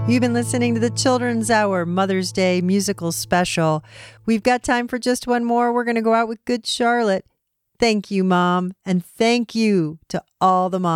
You've been listening to the Children's Hour Mother's Day musical special. We've got time for just one more. We're going to go out with Good Charlotte. Thank you, Mom, and thank you to all the moms.